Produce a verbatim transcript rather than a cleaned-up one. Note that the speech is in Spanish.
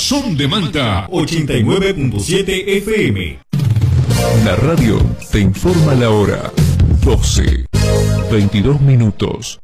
Son de Manta ochenta y nueve punto siete F M. La radio te informa la hora. doce, veintidós minutos.